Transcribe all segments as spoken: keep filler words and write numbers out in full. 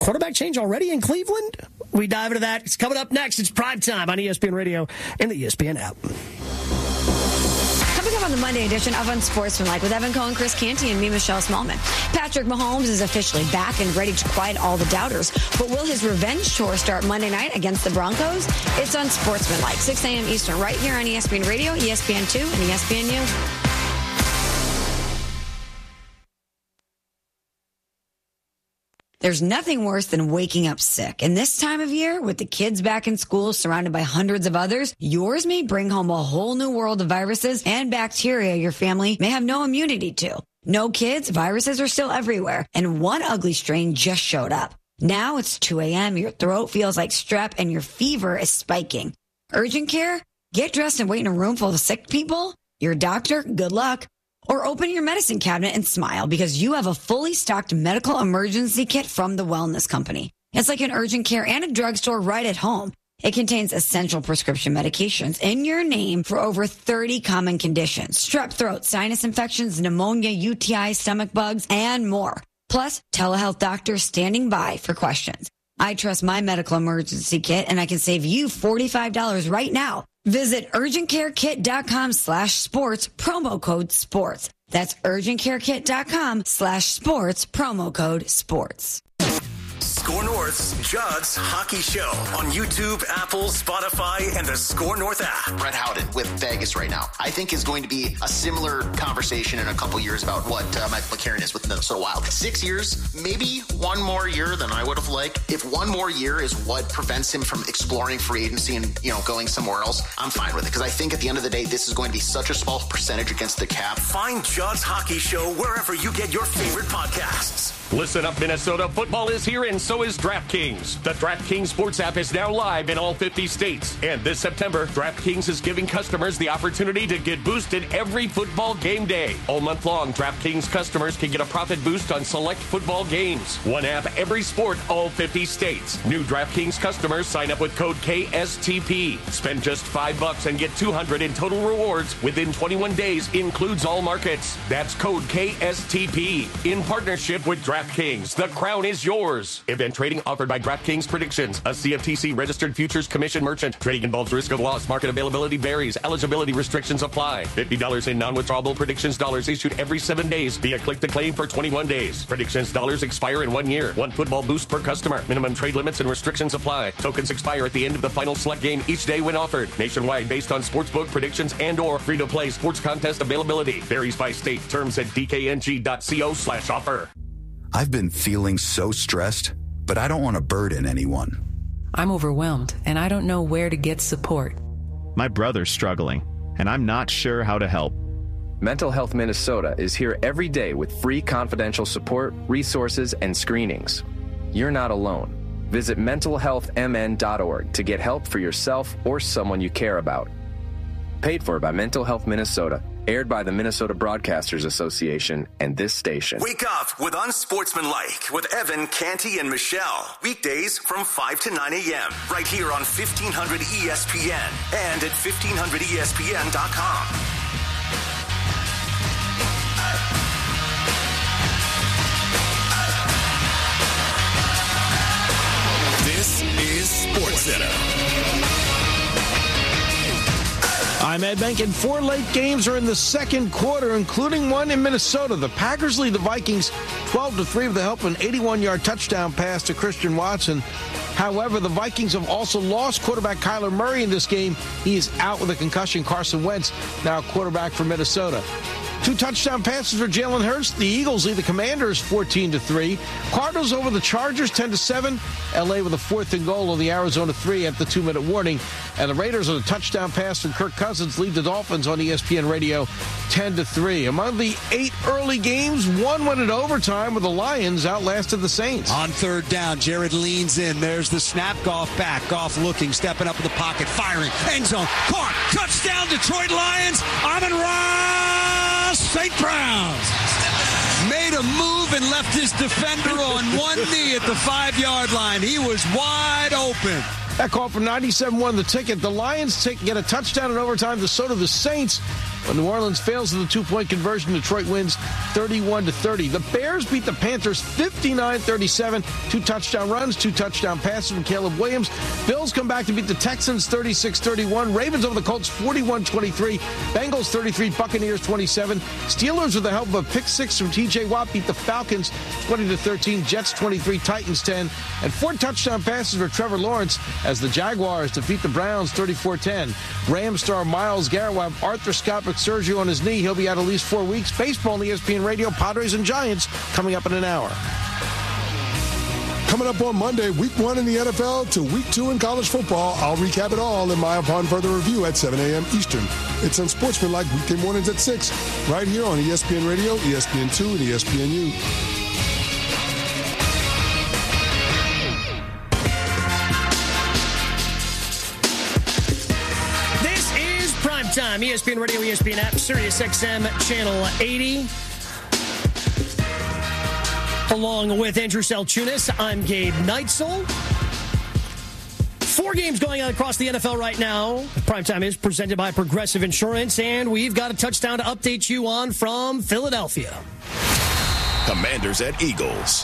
quarterback change already in Cleveland? We dive into that. It's coming up next. It's Prime Time on E S P N Radio and the E S P N app. Coming up on the Monday edition of Unsportsmanlike with Evan Cohen, Chris Canty, and me, Michelle Smallman. Patrick Mahomes is officially back and ready to quiet all the doubters. But will his revenge tour start Monday night against the Broncos? It's Unsportsmanlike, six a.m. Eastern, right here on E S P N Radio, E S P N two, and E S P N U. There's nothing worse than waking up sick. And this time of year, with the kids back in school surrounded by hundreds of others, yours may bring home a whole new world of viruses and bacteria your family may have no immunity to. No kids, viruses are still everywhere. And one ugly strain just showed up. Now it's two a.m., your throat feels like strep, and your fever is spiking. Urgent care? Get dressed and wait in a room full of sick people? Your doctor? Good luck. Or open your medicine cabinet and smile because you have a fully stocked medical emergency kit from the Wellness Company. It's like an urgent care and a drugstore right at home. It contains essential prescription medications in your name for over thirty common conditions. Strep throat, sinus infections, pneumonia, U T I, stomach bugs, and more. Plus, telehealth doctors standing by for questions. I trust my medical emergency kit, and I can save you forty-five dollars right now. Visit urgentcarekit.com slash sports, promo code sports. That's urgentcarekit.com slash sports, promo code sports. Score North's Judd's Hockey Show on YouTube, Apple, Spotify, and the Score North app. Brett Howden with Vegas right now, I think is going to be a similar conversation in a couple years about what uh, Michael McCarron is with Minnesota Wild. Six years, maybe one more year than I would have liked. If one more year is what prevents him from exploring free agency and, you know, going somewhere else, I'm fine with it. Because I think at the end of the day, this is going to be such a small percentage against the cap. Find Judd's Hockey Show wherever you get your favorite podcasts. Listen up, Minnesota. Football is here, and so is DraftKings. The DraftKings Sports app is now live in all fifty states. And this September, DraftKings is giving customers the opportunity to get boosted every football game day. All month long, DraftKings customers can get a profit boost on select football games. One app, every sport, all fifty states. New DraftKings customers sign up with code K S T P. Spend just five bucks and get two hundred in total rewards within twenty-one days. Includes all markets. That's code K S T P. In partnership with DraftKings. DraftKings, the crown is yours. Event trading offered by DraftKings Predictions, a C F T C registered futures commission merchant. Trading involves risk of loss. Market availability varies. Eligibility restrictions apply. fifty dollars in non-withdrawable predictions dollars issued every seven days via click to claim for twenty-one days. Predictions dollars expire in one year. One football boost per customer. Minimum trade limits and restrictions apply. Tokens expire at the end of the final select game each day when offered. Nationwide based on sportsbook predictions and or free-to-play sports contest availability. Varies by state. Terms at d k n g dot co slash offer. I've been feeling so stressed, but I don't want to burden anyone. I'm overwhelmed, and I don't know where to get support. My brother's struggling, and I'm not sure how to help. Mental Health Minnesota is here every day with free confidential support, resources, and screenings. You're not alone. Visit mental health m n dot org to get help for yourself or someone you care about. Paid for by Mental Health Minnesota. Aired by the Minnesota Broadcasters Association and this station. Wake up with Unsportsmanlike with Evan, Canty, and Michelle. Weekdays from five to nine a.m. right here on fifteen hundred E S P N and at fifteen hundred E S P N dot com. This is SportsCenter. I'm Ed Benkin. Four late games are in the second quarter, including one in Minnesota. The Packers lead the Vikings twelve to three with the help of an eighty-one-yard touchdown pass to Christian Watson. However, the Vikings have also lost quarterback Kyler Murray in this game. He is out with a concussion. Carson Wentz, now quarterback for Minnesota. Two touchdown passes for Jalen Hurts. The Eagles lead the Commanders fourteen to three. Cardinals over the Chargers ten to seven. L A with a fourth and goal on the Arizona three at the two-minute warning. And the Raiders on a touchdown pass from Kirk Cousins lead the Dolphins on E S P N Radio ten to three. Among the eight early games, one went in overtime where the Lions outlasted the Saints. On third down, Jared leans in. There's the snap. Goff back. Goff looking, stepping up in the pocket, firing. End zone. Caught. Touchdown, Detroit Lions. Amon-Ra Saint Browns made a move and left his defender on one knee at the five-yard line. He was wide open. That call from ninety-seven won the ticket. The Lions take, get a touchdown in overtime. So do the Saints. When New Orleans fails with a two-point conversion, Detroit wins thirty-one to thirty. The Bears beat the Panthers fifty-nine thirty-seven. Two touchdown runs, two touchdown passes from Caleb Williams. Bills come back to beat the Texans thirty-six thirty-one. Ravens over the Colts forty-one twenty-three. Bengals thirty-three, Buccaneers twenty-seven. Steelers with the help of a pick six from T J Watt beat the Falcons twenty to thirteen. Jets twenty-three, Titans ten. And four touchdown passes for Trevor Lawrence as the Jaguars defeat the Browns thirty-four ten. Rams star Myles Garrett will have arthroscopic surgery on his knee. He'll be out at least four weeks. Baseball on E S P N Radio, Padres and Giants coming up in an hour. Coming up on Monday, week one in the N F L to week two in college football. I'll recap it all in my Upon Further Review at seven a.m. Eastern. It's Unsportsmanlike weekday mornings at six, right here on E S P N Radio, E S P N two, and E S P N U. This is Primetime, E S P N Radio, E S P N app, Sirius X M, Channel eighty. Along with Andrew Salchunas, I'm Gabe Neitzel. Four games going on across the N F L right now. Primetime is presented by Progressive Insurance, and we've got a touchdown to update you on from Philadelphia. Commanders at Eagles.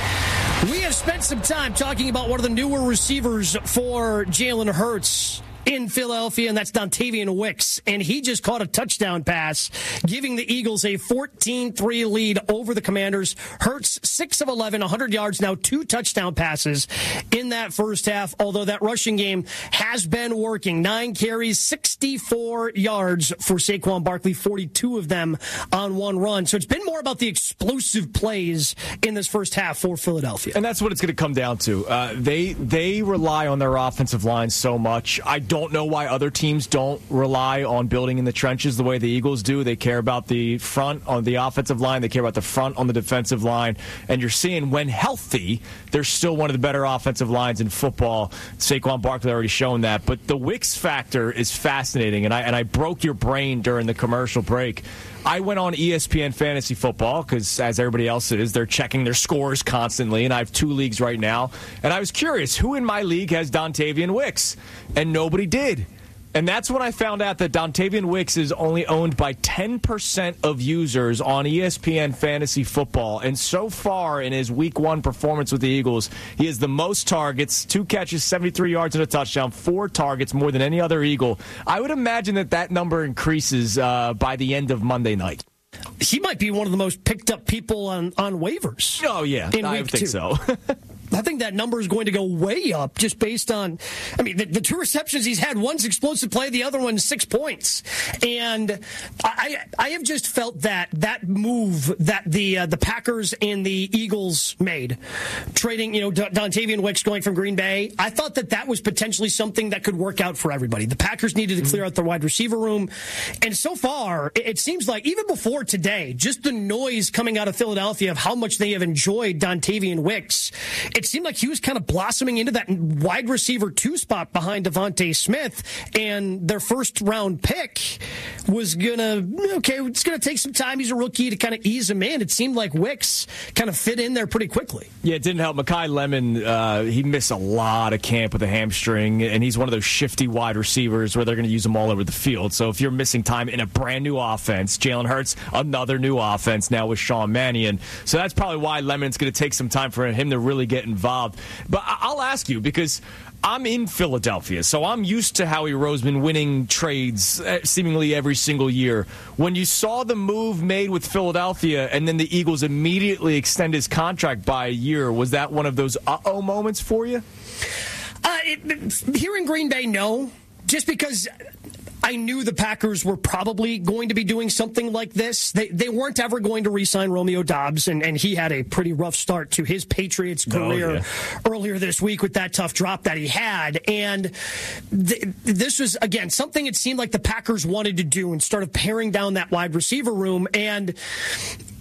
We have spent some time talking about one of the newer receivers for Jalen Hurts in Philadelphia, and that's Dontavian Wicks. And he just caught a touchdown pass, giving the Eagles a fourteen three lead over the Commanders. Hurts, six of eleven, one hundred yards, now two touchdown passes in that first half, although that rushing game has been working. Nine carries, sixty-four yards for Saquon Barkley, forty-two of them on one run. So it's been more about the explosive plays in this first half for Philadelphia. And that's what it's going to come down to. Uh, they, they rely on their offensive line so much. I don't Don't know why other teams don't rely on building in the trenches the way the Eagles do. They care about the front on the offensive line. They care about the front on the defensive line. And you're seeing when healthy, they're still one of the better offensive lines in football. Saquon Barkley already shown that. But the Wicks factor is fascinating. And I, and I broke your brain during the commercial break. I went on E S P N Fantasy Football because, as everybody else is, they're checking their scores constantly, and I have two leagues right now. And I was curious, who in my league has Dontavian Wicks? And nobody did. And that's when I found out that Dontavian Wicks is only owned by ten percent of users on E S P N Fantasy Football. And so far in his week one performance with the Eagles, he has the most targets, two catches, seventy-three yards and a touchdown, four targets, more than any other Eagle. I would imagine that that number increases uh, by the end of Monday night. He might be one of the most picked up people on, on waivers. Oh, yeah, in I week think two. so. I think that number is going to go way up just based on, I mean, the, the two receptions he's had, one's explosive play, the other one's six points. And I I have just felt that that move that the uh, the Packers and the Eagles made, trading, you know, D- Dontavian Wicks going from Green Bay, I thought that that was potentially something that could work out for everybody. The Packers needed to clear out their wide receiver room. And so far, it, it seems like even before today, just the noise coming out of Philadelphia of how much they have enjoyed Dontavian Wicks, it seemed like he was kind of blossoming into that wide receiver two spot behind Devontae Smith, and their first round pick was gonna okay, it's gonna take some time. He's a rookie to kind of ease him in. It seemed like Wicks kind of fit in there pretty quickly. Yeah, it didn't help. Mekhi Lemon, uh, he missed a lot of camp with a hamstring, and he's one of those shifty wide receivers where they're going to use him all over the field. So if you're missing time in a brand new offense, Jalen Hurts, another new offense now with Sean Mannion. So that's probably why Lemon's going to take some time for him to really get involved. But I'll ask you, because I'm in Philadelphia, so I'm used to Howie Roseman winning trades seemingly every single year. When you saw the move made with Philadelphia and then the Eagles immediately extend his contract by a year, was that one of those uh-oh moments for you? Uh, it, here in Green Bay, no. Just because I knew the Packers were probably going to be doing something like this. They they weren't ever going to re-sign Romeo Doubs, and, and he had a pretty rough start to his Patriots career oh, yeah. earlier this week with that tough drop that he had. And th- this was, again, something it seemed like the Packers wanted to do and started paring down that wide receiver room. And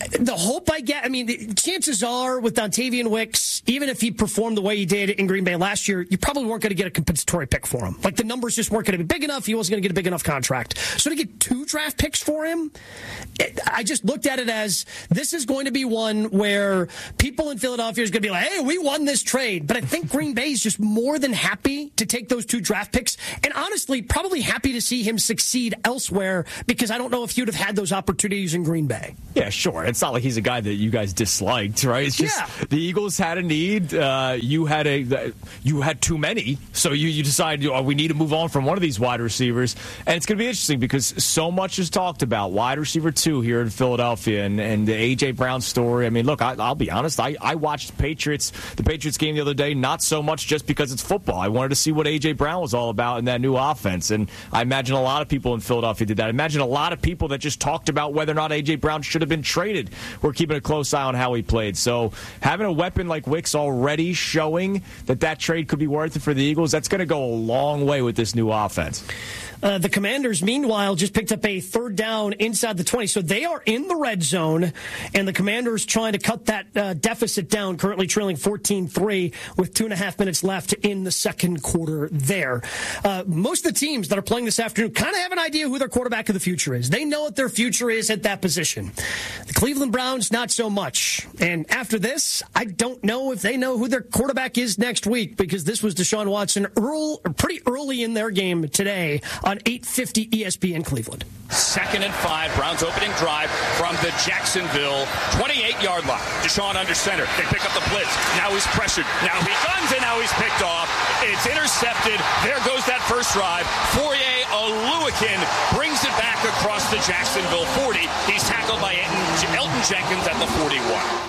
the hope I get, I mean, the chances are with Dontavian Wicks, even if he performed the way he did in Green Bay last year, you probably weren't going to get a compensatory pick for him. Like, the numbers just weren't going to be big enough. He wasn't going to get a big enough contract. So to get two draft picks for him, it, I just looked at it as this is going to be one where people in Philadelphia is going to be like, hey, we won this trade. But I think Green Bay is just more than happy to take those two draft picks. And honestly, probably happy to see him succeed elsewhere, because I don't know if you'd have had those opportunities in Green Bay. Yeah, sure. It's not like he's a guy that you guys disliked, right? It's just yeah. the Eagles had a need. Uh, you had a you had too many, so you, you decided, oh, we need to move on from one of these wide receivers. And it's going to be interesting because so much is talked about wide receiver two here in Philadelphia, and, and the A J. Brown story. I mean, look, I, I'll be honest. I, I watched the Patriots, the Patriots game the other day, not so much just because it's football. I wanted to see what A J. Brown was all about in that new offense. And I imagine a lot of people in Philadelphia did that. I imagine a lot of people that just talked about whether or not A J. Brown should have been traded were keeping a close eye on how he played. So having a weapon like Wicks already showing that that trade could be worth it for the Eagles, that's going to go a long way with this new offense. Uh, the Commanders, meanwhile, just picked up a third down inside the twenty. So they are in the red zone, and the Commanders trying to cut that uh, deficit down, currently trailing fourteen three with two and a half minutes left in the second quarter there. Uh, most of the teams that are playing this afternoon kind of have an idea who their quarterback of the future is. They know what their future is at that position. The Cleveland Browns, not so much. And after this, I don't know if they know who their quarterback is next week, because this was Deshaun Watson early, pretty early in their game today on eight fifty E S P N Cleveland. Second and five, Browns opening drive from the Jacksonville twenty-eight-yard line. Deshaun under center. They pick up the blitz. Now he's pressured. Now he guns, and now he's picked off. It's intercepted. There goes that first drive. Fourier Oluwakin brings it back across the Jacksonville forty. He's tackled by Elton Jenkins at the forty-one.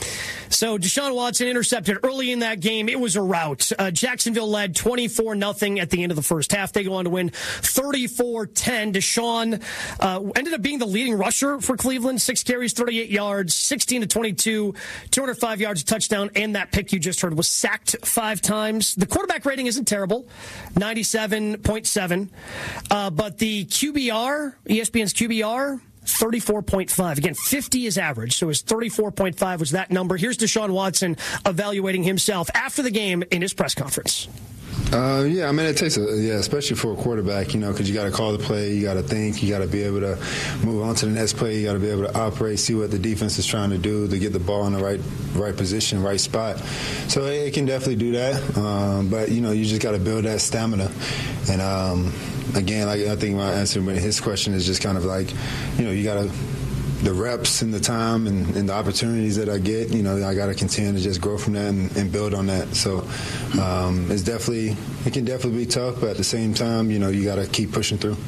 So Deshaun Watson intercepted early in that game. It was a rout. Uh, Jacksonville led twenty-four nothing at the end of the first half. They go on to win thirty-four ten. Deshaun uh, ended up being the leading rusher for Cleveland. Six carries, thirty-eight yards, sixteen to twenty-two, two hundred five yards, a touchdown, and that pick you just heard was sacked five times. The quarterback rating isn't terrible, ninety-seven point seven. Uh, but the Q B R, E S P N's Q B R, thirty-four point five. Again, fifty is average, so his thirty-four point five was that number. Here's Deshaun Watson evaluating himself after the game in his press conference. Uh, yeah, I mean, it takes a, yeah, especially for a quarterback, you know, because you got to call the play, you got to think, you got to be able to move on to the next play, you got to be able to operate, see what the defense is trying to do to get the ball in the right right position, right spot. So it, it can definitely do that, um, but, you know, you just got to build that stamina. And, um, again, like, I think my answer to his question is just kind of like, you know, you got to, the reps and the time and, and the opportunities that I get, you know, I got to continue to just grow from that and, and build on that. So um, it's definitely, it can definitely be tough, but at the same time, you know, you got to keep pushing through.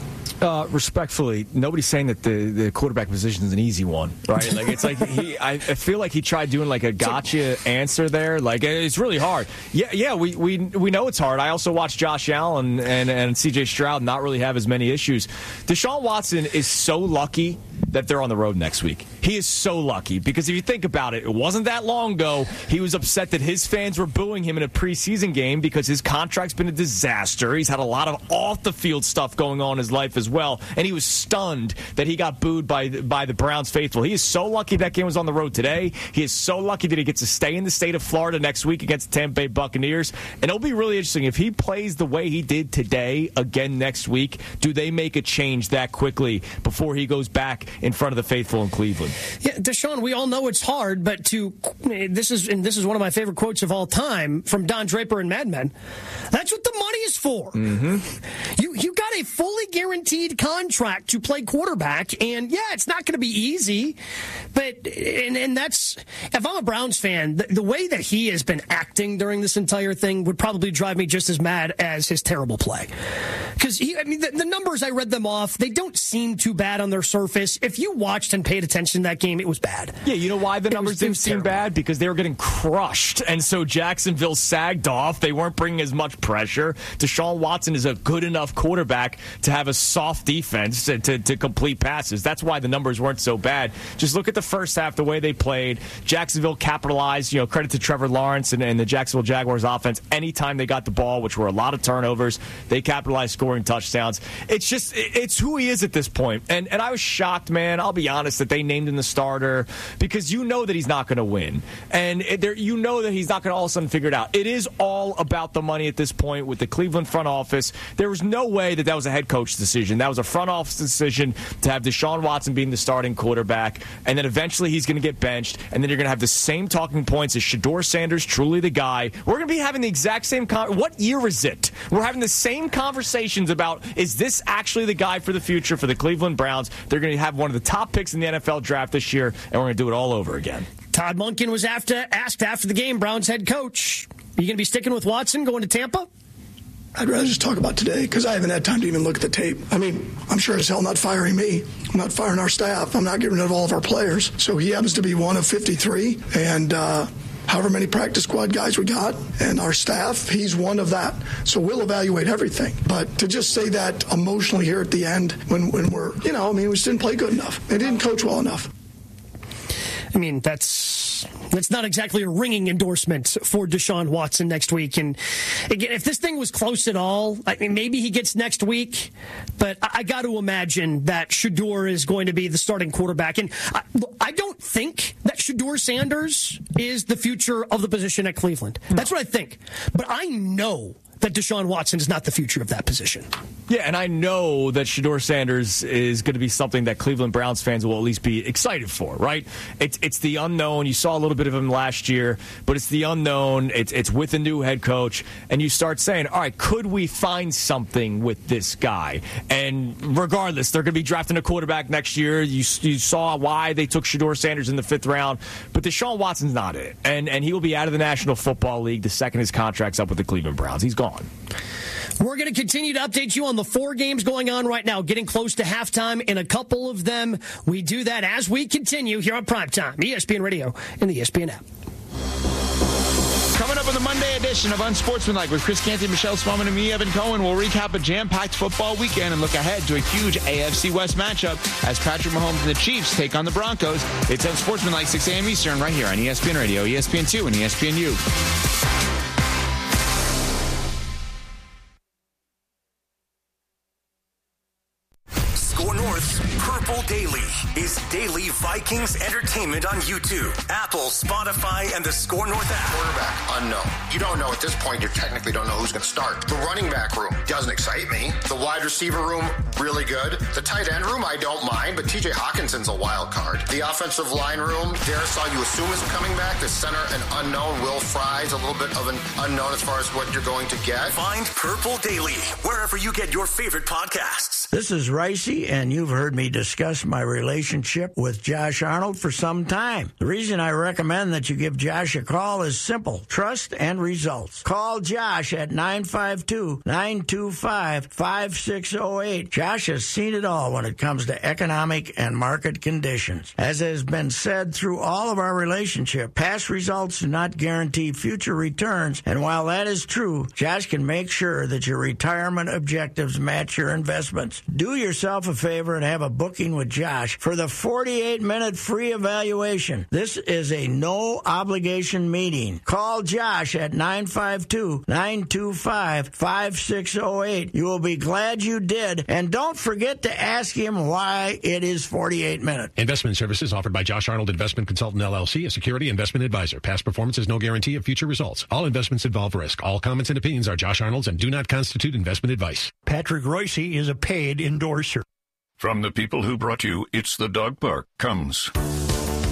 Uh, respectfully, nobody's saying that the, the quarterback position is an easy one, right? Like it's like he, I, I feel like he tried doing like a gotcha answer there. Like it's really hard. Yeah, yeah, we we we know it's hard. I also watched Josh Allen and and C J Stroud not really have as many issues. Deshaun Watson is so lucky that they're on the road next week. He is so lucky because if you think about it, it wasn't that long ago he was upset that his fans were booing him in a preseason game because his contract's been a disaster. He's had a lot of off-the-field stuff going on in his life as well, and he was stunned that he got booed by the, by the Browns faithful. He is so lucky that game was on the road today. He is so lucky that he gets to stay in the state of Florida next week against the Tampa Bay Buccaneers, and it'll be really interesting if he plays the way he did today again next week. Do they make a change that quickly before he goes back in front of the faithful in Cleveland? Yeah, Deshaun, we all know it's hard, but to this is and this is one of my favorite quotes of all time from Don Draper in Mad Men. That's what the money is for. Mm-hmm. You you got a fully guaranteed contract to play quarterback, and yeah, it's not going to be easy, but and and that's if I'm a Browns fan, the, the way that he has been acting during this entire thing would probably drive me just as mad as his terrible play. Because I mean, the, the numbers I read them off, they don't seem too bad on their surface. If you watched and paid attention to that game, it was bad. Yeah, you know why the numbers didn't seem bad? Because they were getting crushed, and so Jacksonville sagged off. They weren't bringing as much pressure. Deshaun Watson is a good enough quarterback quarterback to have a soft defense to, to, to complete passes. That's why the numbers weren't so bad. Just look at the first half, the way they played. Jacksonville capitalized, you know, credit to Trevor Lawrence and, and the Jacksonville Jaguars offense. Anytime they got the ball, which were a lot of turnovers, they capitalized scoring touchdowns. It's just, it's who he is at this point. And, and I was shocked, man, I'll be honest, that they named him the starter because you know that he's not going to win. And it, there, you know that he's not going to all of a sudden figure it out. It is all about the money at this point with the Cleveland front office. There was no way that that was a head coach decision. That was a front office decision to have Deshaun Watson being the starting quarterback, and then eventually he's going to get benched, and then you're going to have the same talking points as Shedeur Sanders, truly the guy. We're going to be having the exact same con- what year is it? We're having the same conversations about, is this actually the guy for the future for the Cleveland Browns? They're going to have one of the top picks in the N F L draft this year, and we're going to do it all over again. Todd Monken was after, asked after the game, Browns head coach, are you going to be sticking with Watson going to Tampa? I'd rather just talk about today because I haven't had time to even look at the tape. I mean, I'm sure as hell not firing me. I'm not firing our staff. I'm not getting rid of all of our players. So he happens to be one of fifty-three, and uh, however many practice squad guys we got and our staff, he's one of that. So we'll evaluate everything. But to just say that emotionally here at the end when, when we're, you know, I mean, we just didn't play good enough. They didn't coach well enough. I mean, that's that's not exactly a ringing endorsement for Deshaun Watson next week. And again, if this thing was close at all, I mean, maybe he gets next week. But I, I got to imagine that Shedeur is going to be the starting quarterback. And I, I don't think that Shedeur Sanders is the future of the position at Cleveland. That's what I think. But I know that Deshaun Watson is not the future of that position. Yeah, and I know that Shedeur Sanders is going to be something that Cleveland Browns fans will at least be excited for, right? It's it's the unknown. You saw a little bit of him last year, but it's the unknown. It's it's with a new head coach, and you start saying, all right, could we find something with this guy? And regardless, they're going to be drafting a quarterback next year. You you saw why they took Shedeur Sanders in the fifth round, but Deshaun Watson's not it, and and he will be out of the National Football League the second his contract's up with the Cleveland Browns. He's gone. We're going to continue to update you on the four games going on right now, getting close to halftime in a couple of them. We do that as we continue here on Primetime, E S P N Radio and the E S P N app. Coming up on the Monday edition of Unsportsmanlike with Chris Canty, Michelle Spaulding, and me, Evan Cohen, we'll recap a jam-packed football weekend and look ahead to a huge A F C West matchup as Patrick Mahomes and the Chiefs take on the Broncos. It's Unsportsmanlike, six a.m. Eastern, right here on E S P N Radio, E S P N two, and E S P N U. Purple Daily is daily Vikings entertainment on YouTube, Apple, Spotify, and the Score North app. Quarterback, unknown. You don't know at this point. You technically don't know who's going to start. The running back room doesn't excite me. The wide receiver room, really good. The tight end room, I don't mind, but T J Hawkinson's a wild card. The offensive line room, Darisaw, you assume is coming back. The center, an unknown. Will Fry's a little bit of an unknown as far as what you're going to get. Find Purple Daily wherever you get your favorite podcasts. This is Ricey, and you've heard me discuss my relationship with Josh Arnold for some time. The reason I recommend that you give Josh a call is simple: trust and results. Call Josh at nine five two, nine two five, five six zero eight. Josh has seen it all when it comes to economic and market conditions. As has been said through all of our relationship, past results do not guarantee future returns, and while that is true, Josh can make sure that your retirement objectives match your investments. Do yourself a favor and have a booking with Josh for the forty-eight minute free evaluation. This is a no-obligation meeting. Call Josh at nine five two, nine two five, five six zero eight. You will be glad you did, and don't forget to ask him why it is forty-eight minutes. Investment services offered by Josh Arnold Investment Consultant, L L C, a security investment advisor. Past performance is no guarantee of future results. All investments involve risk. All comments and opinions are Josh Arnold's and do not constitute investment advice. Patrick Ricey is a paid endorser. From the people who brought you It's the Dog Park comes